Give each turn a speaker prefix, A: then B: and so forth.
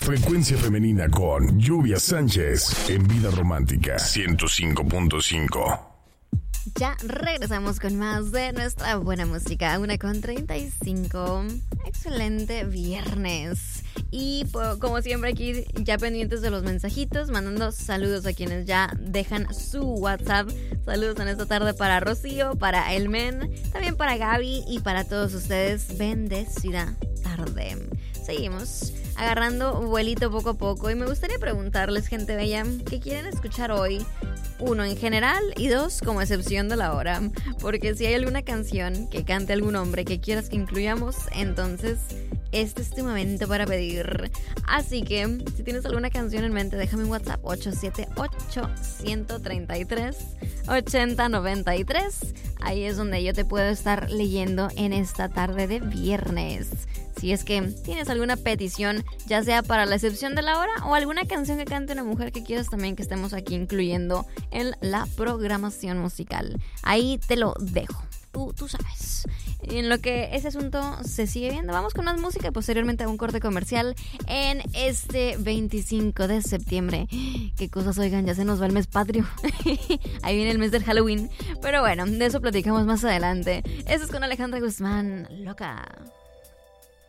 A: Frecuencia femenina con Lluvia Sánchez en Vida Romántica 105.5.
B: Ya regresamos con más de nuestra buena música, 1:35. Excelente viernes. Y como siempre aquí ya pendientes de los mensajitos, mandando saludos a quienes ya dejan su WhatsApp. Saludos en esta tarde para Rocío, para Elmen, también para Gaby y para todos ustedes. Bendecida tarde. Seguimos agarrando vuelito poco a poco y me gustaría preguntarles, gente bella, ¿qué quieren escuchar hoy? 1, en general, y 2, como excepción de la hora. Porque si hay alguna canción que cante algún hombre que quieras que incluyamos, entonces este es tu momento para pedir. Así que, si tienes alguna canción en mente, déjame un WhatsApp 878-133-8093. Ahí es donde yo te puedo estar leyendo en esta tarde de viernes. Si es que tienes alguna petición, ya sea para la excepción de la hora o alguna canción que cante una mujer que quieras también que estemos aquí incluyendo en la programación musical. Ahí te lo dejo. Tú sabes. En lo que ese asunto se sigue viendo, vamos con más música y posteriormente a un corte comercial en este 25 de septiembre. Qué cosas, oigan, ya se nos va el mes patrio. Ahí viene el mes del Halloween. Pero bueno, de eso platicamos más adelante. Eso es con Alejandra Guzmán, loca.